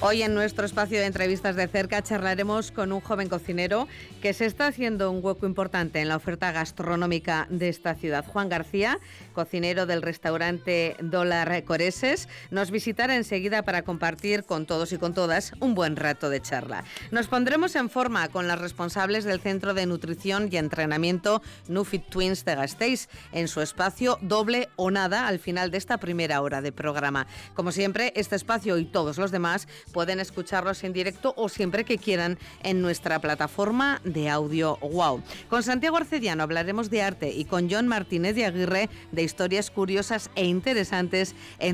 Hoy en nuestro espacio de entrevistas de cerca charlaremos con un joven cocinero que se está haciendo un hueco importante en la oferta gastronómica de esta ciudad. Juan García, cocinero del restaurante Dólar Coreses, nos visitará enseguida para compartir con todos y con todas un buen rato de charla. Nos pondremos en forma con las responsables del Centro de Nutrición y Entrenamiento Nufit Twins de Gasteiz en su espacio Doble o Nada al final de esta primera hora de programa. Como siempre, este espacio y todos los demás pueden escucharlos en directo o siempre que quieran en nuestra plataforma de audio WOW. Con Santiago Arcediano hablaremos de arte y con Jon Martínez de Aguirre de historias curiosas e interesantes en